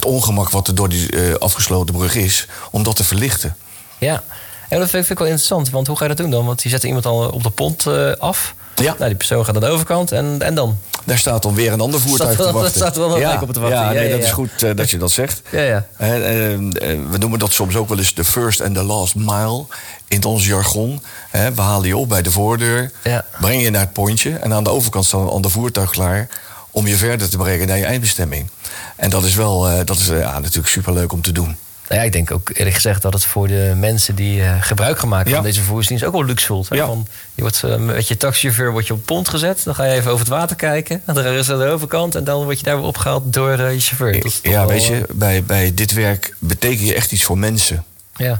het ongemak wat er door die afgesloten brug is, om dat te verlichten. Ja, en dat vind ik wel interessant. Want hoe ga je dat doen dan? Want die zetten iemand al op de pont af. Ja. Nou, die persoon gaat aan de overkant en dan? Daar staat dan weer een ander voertuig te wachten. Dat staat wel een op te wachten. Dat is goed dat je dat zegt. Ja. We noemen dat soms ook wel eens de first and the last mile in ons jargon. We halen je op bij de voordeur, brengen je naar het pontje, en aan de overkant staat een ander voertuig klaar om je verder te brengen naar je eindbestemming. En dat is wel natuurlijk superleuk om te doen. Nou ja, ik denk ook eerlijk gezegd dat het voor de mensen die gebruik gaan maken van deze vervoersdienst ook wel luxe voelt. Ja. Je wordt met je taxichauffeur op het pont gezet, dan ga je even over het water kijken, dan is aan de overkant en dan word je daar weer opgehaald door je chauffeur. Ja, weet je, bij dit werk betekent je echt iets voor mensen. Ja.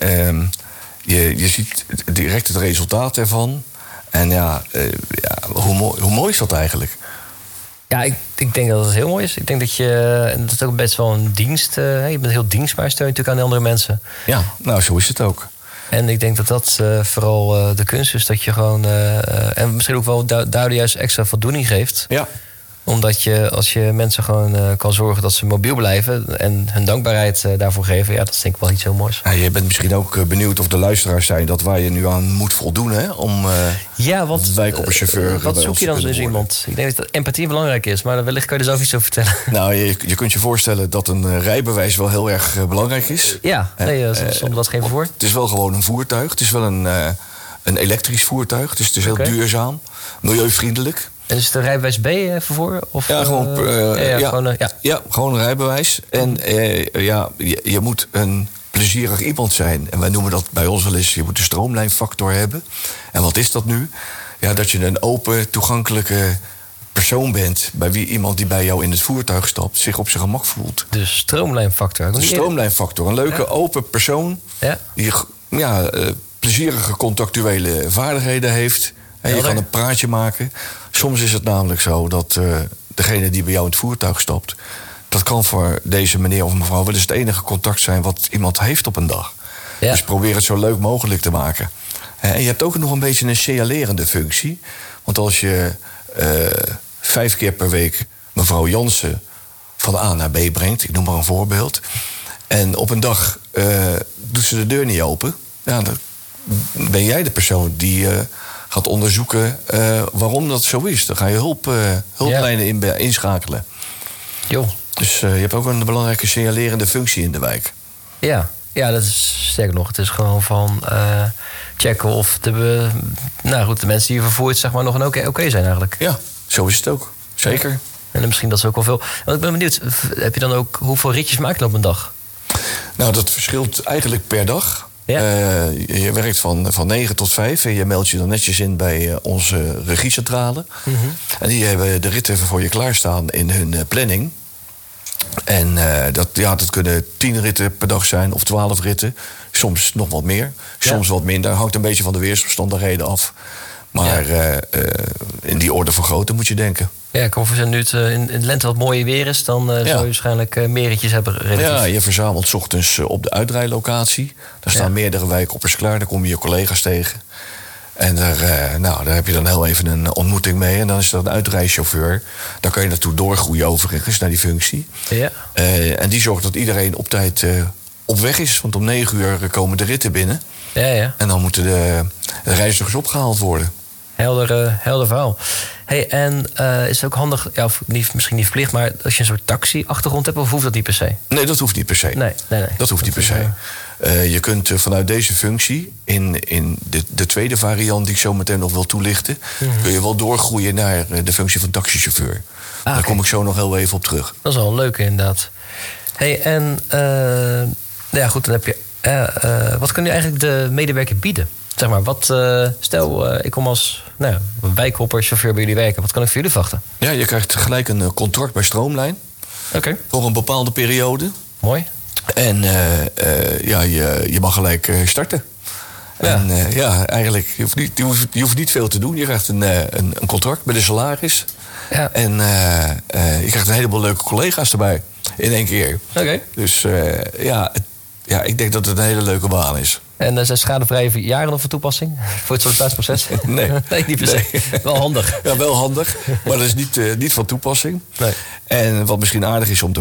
Je ziet direct het resultaat ervan. En hoe mooi is dat eigenlijk? Ja, ik denk dat het heel mooi is. Ik denk dat dat is ook best wel een dienst. Je bent heel dienstbaar, steun je natuurlijk aan de andere mensen. Ja, nou zo is het ook. En ik denk dat vooral de kunst is. Dat je gewoon, en misschien ook wel daardoor juist extra voldoening geeft. Ja. Omdat je, als je mensen gewoon kan zorgen dat ze mobiel blijven en hun dankbaarheid daarvoor geven, dat is denk ik wel iets heel moois. Ja, je bent misschien ook benieuwd of de luisteraars zijn dat waar je nu aan moet voldoen, hè? Om wijk op een chauffeur. Wat zoek je dan dus iemand? Ik denk dat empathie belangrijk is, maar wellicht kan je er zelf iets over vertellen. Nou, je kunt je voorstellen dat een rijbewijs wel heel erg belangrijk is. Ja, zonder dat geen vervoer. Het is wel gewoon een voertuig. Het is wel een elektrisch voertuig, dus het is heel duurzaam, milieuvriendelijk. En is het een rijbewijs B vervoer? Of, gewoon een rijbewijs. En je moet een plezierig iemand zijn. En wij noemen dat bij ons wel eens, je moet een stroomlijnfactor hebben. En wat is dat nu? Ja, dat je een open, toegankelijke persoon bent, bij wie iemand die bij jou in het voertuig stapt zich op zijn gemak voelt. De stroomlijnfactor. De stroomlijnfactor. Een leuke, open persoon die plezierige contractuele vaardigheden heeft. En je kan een praatje maken. Soms is het namelijk zo dat degene die bij jou in het voertuig stapt, dat kan voor deze meneer of mevrouw wel eens het enige contact zijn wat iemand heeft op een dag. Ja. Dus probeer het zo leuk mogelijk te maken. En je hebt ook nog een beetje een signalerende functie. Want als je 5 keer per week mevrouw Jansen van A naar B brengt, ik noem maar een voorbeeld, en op een dag doet ze de deur niet open, dan ben jij de persoon die gaat onderzoeken waarom dat zo is. Dan ga je hulplijnen inschakelen. Jo. Dus je hebt ook een belangrijke signalerende functie in de wijk. Ja, dat is sterker nog. Het is gewoon van checken of de mensen die je vervoert zeg maar nog een oké zijn eigenlijk. Ja, zo is het ook. Zeker. Ja. En misschien dat is ook wel veel. Want ik ben benieuwd, heb je dan ook hoeveel ritjes maak je op een dag? Nou, dat verschilt eigenlijk per dag. Ja. Je werkt van 9 tot 5 en je meldt je dan netjes in bij onze regiecentrale. Mm-hmm. En die hebben de ritten voor je klaarstaan in hun planning. En dat kunnen 10 ritten per dag zijn of 12 ritten. Soms nog wat meer, soms wat minder. Hangt een beetje van de weersomstandigheden af. Maar in die orde van grootte moet je denken. Ja, ik hoop dat nu het in de lente wat mooier weer is, dan zou je waarschijnlijk meer ritjes hebben. Relatief. Ja, je verzamelt 's ochtends op de uitrijlocatie. Daar staan meerdere wijkoppers klaar, daar kom je collega's tegen. En daar heb je dan heel even een ontmoeting mee. En dan is er een uitrijchauffeur. Daar kan je naartoe doorgroeien overigens, naar die functie. Ja. En die zorgt dat iedereen op tijd op weg is. Want om 9 uur komen de ritten binnen. Ja. En dan moeten de reizigers opgehaald worden. Helder verhaal. Hey, en is het ook handig, misschien niet verplicht, maar als je een soort taxi-achtergrond hebt, of hoeft dat niet per se? Nee, dat hoeft niet per se. Nee. Dat hoeft niet per se. Je kunt vanuit deze functie, in de tweede variant die ik zo meteen nog wil toelichten, kun je wel doorgroeien naar de functie van taxichauffeur. Daar kom ik zo nog heel even op terug. Dat is wel een leuke, inderdaad. Hey, en goed, dan heb je. Wat kun je eigenlijk de medewerker bieden? Zeg maar, stel, ik kom als wijkhopper, chauffeur bij jullie werken. Wat kan ik voor jullie verwachten? Ja, je krijgt gelijk een contract bij Stroomlijn. Oké. Voor een bepaalde periode. Mooi. En je mag gelijk starten. Ja. En eigenlijk, je hoeft niet veel te doen. Je krijgt een contract met een salaris. Ja. En je krijgt een heleboel leuke collega's erbij. In één keer. Oké. Dus ik denk dat het een hele leuke baan is. En zijn schadevrije jaren nog van toepassing? Voor het sollicitatieproces? Nee. Nee, niet per se. Nee. Wel handig. Ja, wel handig. Maar dat is niet van toepassing. Nee. En wat misschien aardig is om te